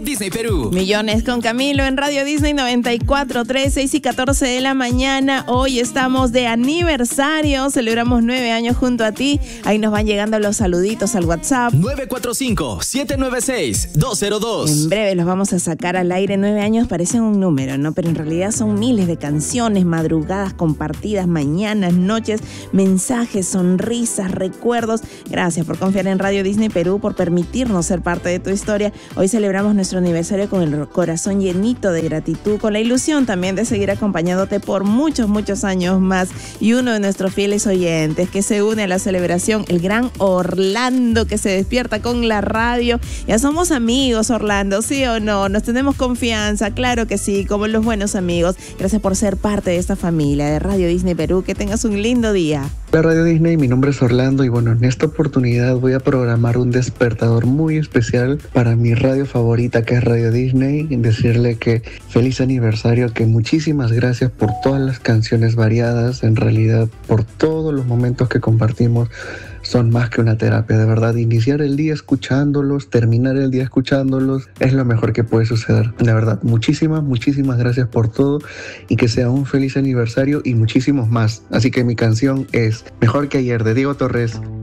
Disney Perú. Millones con Camilo en Radio Disney 94.3, 6 y 14 de la mañana. Hoy estamos de aniversario, celebramos 9 años junto a ti. Ahí nos van llegando los saluditos al WhatsApp. 945-796-202. En breve los vamos a sacar al aire. 9 años parecen un número, ¿no? Pero en realidad son miles de canciones, madrugadas compartidas, mañanas, noches, mensajes, sonrisas, recuerdos. Gracias por confiar en Radio Disney Perú, por permitirnos ser parte de tu historia. Hoy celebramos nuestro aniversario con el corazón llenito de gratitud, con la ilusión también de seguir acompañándote por muchos, muchos años más. Y uno de nuestros fieles oyentes que se une a la celebración, el gran Orlando, que se despierta con la radio. Ya somos amigos, Orlando, ¿sí o no? Nos tenemos confianza, claro que sí, como los buenos amigos. Gracias por ser parte de esta familia de Radio Disney Perú. Que tengas un lindo día. Hola Radio Disney, mi nombre es Orlando y bueno, en esta oportunidad voy a programar un despertador muy especial para mi radio favorita, que es Radio Disney, y decirle que feliz aniversario, que muchísimas gracias por todas las canciones variadas, en realidad por todos los momentos que compartimos. Son más que una terapia, de verdad. Iniciar el día escuchándolos, terminar el día escuchándolos, es lo mejor que puede suceder. De verdad, muchísimas gracias por todo y que sea un feliz aniversario y muchísimos más. Así que mi canción es Mejor que ayer, de Diego Torres.